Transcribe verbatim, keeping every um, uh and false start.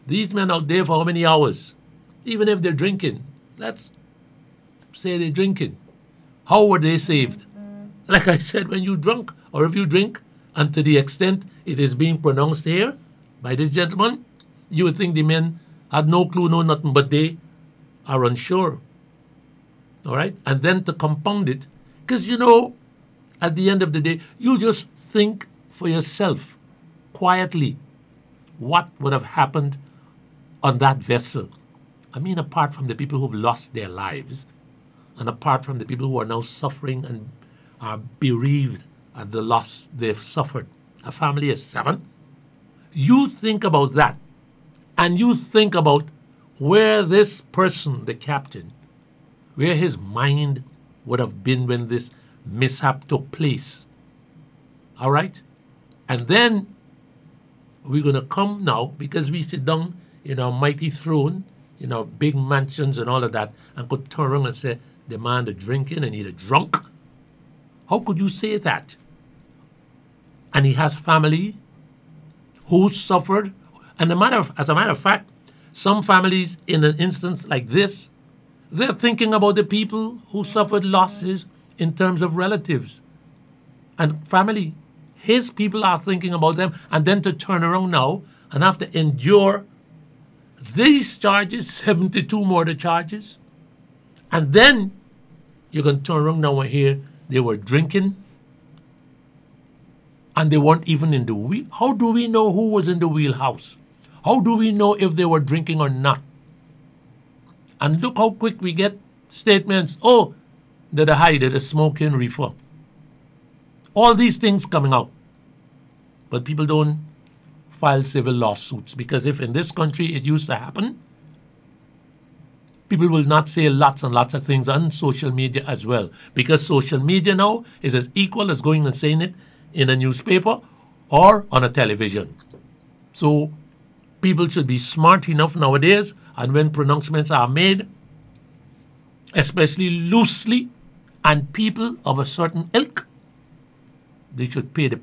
These men out there for how many hours? Even if they're drinking, let's say they're drinking. How were they saved? Like I said, when you drunk or if you drink, and to the extent it is being pronounced here by this gentleman, you would think the men had no clue, no nothing, but they are unsure. All right? And then to compound it, because you know, at the end of the day, you just think for yourself, quietly, what would have happened on that vessel. I mean, apart from the people who've lost their lives, and apart from the people who are now suffering and are bereaved at the loss they've suffered, a family of seven, you think about that, and you think about where this person, the captain, where his mind would have been when this mishap took place. All right? And then we're going to come now, because we sit down in our mighty throne, in our big mansions and all of that, and could turn around and say, the man is drinking and he's a drunk. How could you say that? And he has family who suffered. And a matter of, as a matter of fact, some families in an instance like this, they're thinking about the people who suffered losses in terms of relatives and family. His people are thinking about them, and then to turn around now and have to endure these charges, seventy-two more the charges, and then you can turn around now and hear they were drinking and they weren't even in the wheel. How do we know who was in the wheelhouse? How do we know if they were drinking or not? And look how quick we get statements. Oh, they're the high, they're the smoking reefer. All these things coming out. But people don't file civil lawsuits, because if in this country it used to happen, people will not say lots and lots of things on social media as well, because social media now is as equal as going and saying it in a newspaper or on a television. So people should be smart enough nowadays, and when pronouncements are made, especially loosely, and people of a certain ilk, they should pay the